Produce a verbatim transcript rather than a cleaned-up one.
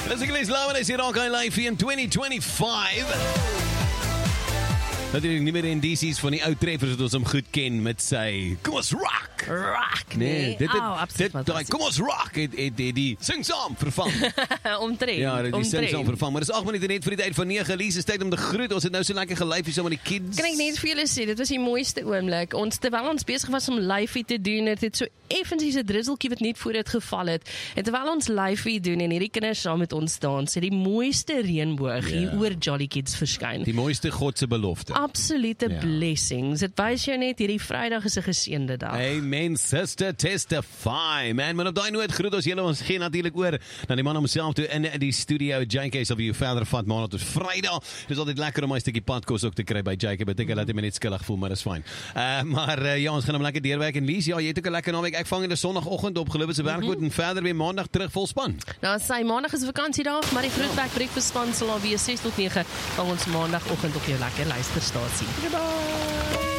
Dis ek lees laat wanneer jy raak aan live in twenty twenty-five. Natuurlijk nie meer in D C's van die ou treffers wat ons hom goed ken met sy Kom ons rock! Rock, Nee, nee. dit het, oh, absoluut dit, die, Kom ons rock! Het, het, het die sing saam vervang. Omtrent, Ja, die sing saam omtrent. vervang. Maar dis agt minute net vir die tyd van nege. Lies, is tyd om te groet. Ons het nou so lekker gelyfie saam met die kids. Kan ek net vir julle sê, dit was die mooiste oomblik. Ons, terwyl ons besig was om lyfie te doen, het het so effensies 'n drizzeltjie wat net voor dit geval het. En terwyl ons lyfie doen en hierdie kinders saam met ons dans, het die mooiste reënboog hier Ja. oor Jolly Kids verskyn. Die mooiste God se belofte. Absolute Ja. blessings. Dit wys jou net hierdie Vrydag is 'n geseënde dag. Amen, sister, testify, man. Maar op daai noot groet ons julle, ons gee natuurlik oor na die man homself toe in die studio. J K sal vir jou verder vat maandag tot Vrydag. Dis altyd lekker om 'n stukkie padkos ook te kry by J K. Beteken laat hy my net skuldig voel, maar dis fyn. Uh, maar uh, ja, ons gaan hom lekker deurwerk en lees. Ja, jy het ook 'n lekker naweek. Ek vang in die Sondagoggend op geloof is 'n werkwoord en verder weer Maandag terug vol span. Nou, sy maandag is 'n vakansiedag, maar die Grootweg Breakfast span sal alweer ses tot nege van ons maandagoggend op jou lekker luisterstasie. Goodbye.